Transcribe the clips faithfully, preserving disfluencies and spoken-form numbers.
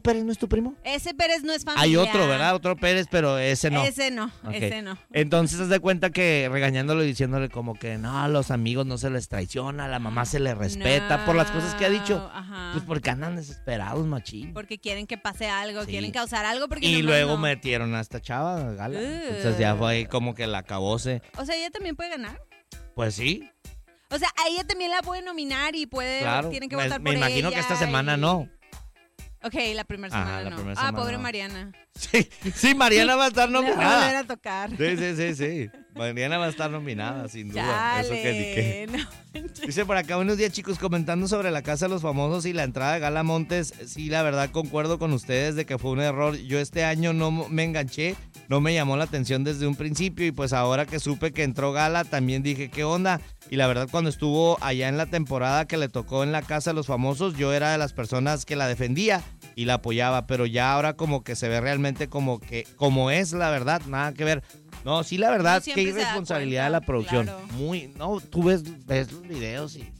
Pérez no es tu primo? Ese Pérez no es familiar. Hay otro, ¿verdad? Otro Pérez, pero ese no. Ese no, Okay. ese no. Entonces, haz de cuenta que regañándolo y diciéndole como que no, a los amigos no se les traiciona, a la mamá se les respeta No, por las cosas que ha dicho. Ajá. Pues porque andan desesperados, machín. Porque quieren que pase algo, Sí. quieren causar algo. Porque Y nomás luego no. metieron a esta chava, Gala. Ugh. Entonces ya fue ahí como que la acabóse. O sea, ella también puede ganar. Pues sí, O sea, a ella también la puede nominar y puede, claro. tienen que me, votar me por ella. imagino que esta semana y- no. Ok, la primera Ajá, semana la no. primera ah, semana pobre no. Mariana. Sí, sí, Mariana va a estar Le va a volver nominada. a tocar. Sí, sí, sí, sí. Mariana va a estar nominada, sin duda. Eso que ni qué. Chale, no. Dice por acá, buenos días chicos, comentando sobre la Casa de los Famosos y la entrada de Gala Montes. Sí, la verdad concuerdo con ustedes de que fue un error. Yo este año no me enganché, no me llamó la atención desde un principio y pues ahora que supe que entró Gala también dije, ¿qué onda? Y la verdad cuando estuvo allá en la temporada que le tocó en la Casa de los Famosos, yo era de las personas que la defendía y la apoyaba, pero ya ahora como que se ve realmente como que, como es la verdad, nada que ver. No, sí, la verdad, No siempre qué se da irresponsabilidad de cuenta, la producción. claro. Muy, no, tú ves, ves los videos y...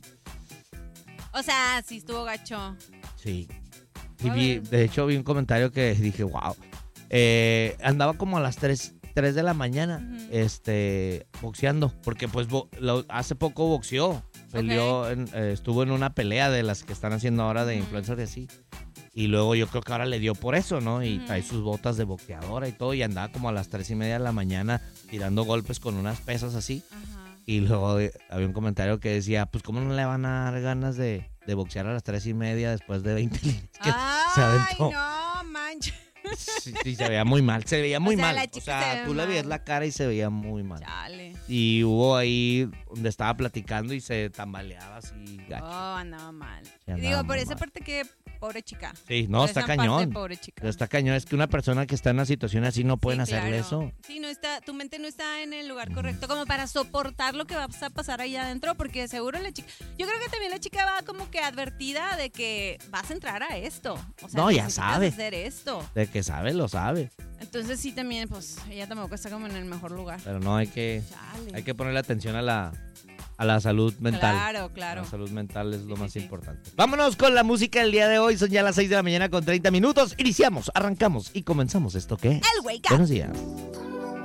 O sea, sí estuvo gacho. Sí. Y A vi, ver. de hecho, vi un comentario que dije, wow. Eh, andaba como a las tres de la mañana Ujú. este, boxeando, porque pues bo- lo- hace poco boxeó. Peleó, en- eh, estuvo en una pelea de las que están haciendo ahora de Ujú. influencers y así. Y luego yo creo que ahora le dio por eso, ¿no? Y Ujú. trae sus botas de boxeadora y todo. Y andaba como a las tres y media de la mañana tirando golpes con unas pesas así. Ajá. Y luego eh, había un comentario que decía, pues cómo no le van a dar ganas de, de boxear a las tres y media después de veinte líneas que se Ay, aventó. no, manches. Sí, sí, se veía muy mal, se veía muy O sea, mal. la O chica sea, se ve tú le veías mal. la cara y se veía muy mal. Chale. Y hubo ahí donde estaba platicando y se tambaleaba así gacho. Oh, andaba mal. Sí, Y andaba digo, por muy esa mal. parte que pobre chica. Sí, no, Por está esa parte, cañón. pobre chica. Pero está cañón, es que una persona que está en una situación así no pueden Sí, hacerle claro. eso. Sí, no está, tu mente no está en el lugar correcto como para soportar lo que va a pasar ahí adentro, porque seguro la chica, yo creo que también la chica va como que advertida de que vas a entrar a esto. O sea, No, ya necesitas sabe. hacer esto. De que sabe, lo sabe. Entonces sí también, pues, ella tampoco está como en el mejor lugar. Pero no, hay que, Chale. hay que ponerle atención a la, a la salud mental. Claro, claro. La salud mental es lo Sí, más sí, sí. importante. Vámonos con la música del día de hoy. Son ya las seis de la mañana con treinta minutos. Iniciamos, arrancamos y comenzamos esto que es. El Wake Up. Buenos días.